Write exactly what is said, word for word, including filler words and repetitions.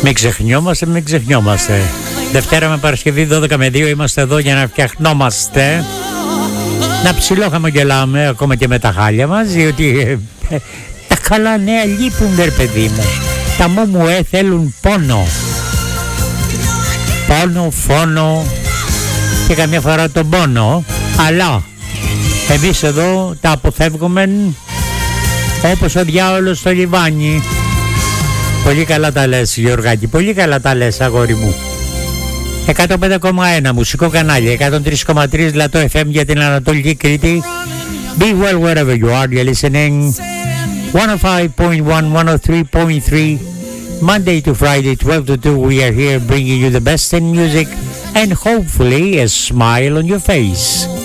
Μην ξεχνιόμαστε, μην ξεχνιόμαστε. Δευτέρα με Παρασκευή δώδεκα με δύο είμαστε εδώ για να φτιαχνόμαστε. Να ψηλό χαμογελάμε ακόμα και με τα χάλια μας, διότι ε, ε, τα καλά νέα λείπουν, ρε παιδί μου. Τα μου μου ε θέλουν πόνο. Πόνο, φόνο και καμιά φορά τον πόνο. Αλλά εμείς εδώ τα αποφεύγουμε όπως ο διάολος στο λιβάνι. Πολύ καλά τα λες, Γιωργάκη, πολύ καλά τα λες, αγόρι μου. εκατόν πέντε κόμμα ένα μουσικό κανάλι, εκατόν τρία κόμμα τρία Λατό εφ εμ για την Ανατολική Κρήτη. Be well wherever you are, you're listening. εκατόν πέντε κόμμα ένα, εκατόν τρία κόμμα τρία Monday to Friday, twelve to two, we are here bringing you the best in music and hopefully a smile on your face.